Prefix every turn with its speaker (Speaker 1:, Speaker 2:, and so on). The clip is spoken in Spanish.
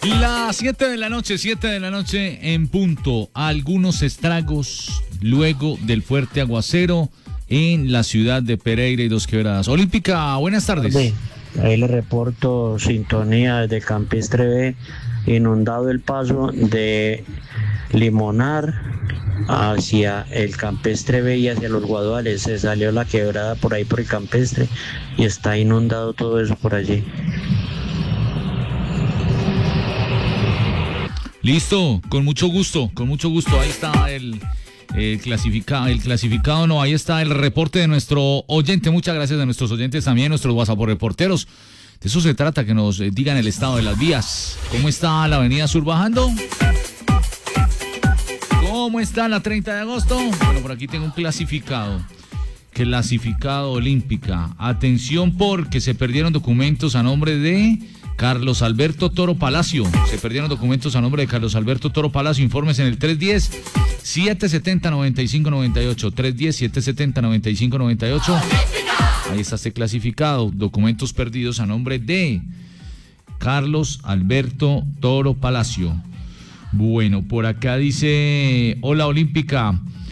Speaker 1: Las 7 de la noche en punto. Algunos estragos luego del fuerte aguacero en la ciudad de Pereira y Dos Quebradas. Olímpica, buenas tardes.
Speaker 2: Sí, ahí le reporto sintonía desde Campestre B, inundado el paso de Limonar hacia el Campestre B y hacia los Guaduales. Se salió la quebrada por ahí por el Campestre y está inundado todo eso por allí.
Speaker 1: Listo, con mucho gusto. Ahí está el clasificado no, ahí está el reporte de nuestro oyente. Muchas gracias a nuestros oyentes también, nuestros WhatsApp reporteros. De eso se trata, que nos digan el estado de las vías. ¿Cómo está la avenida Sur bajando? ¿Cómo está la 30 de agosto? Bueno, por aquí tengo un clasificado Olímpica. Atención, porque se perdieron documentos a nombre de Carlos Alberto Toro Palacio. Informes en el 310-770-9598. 310-770-9598. Ahí está este clasificado. Documentos perdidos a nombre de Carlos Alberto Toro Palacio. Bueno, por acá dice: hola Olímpica.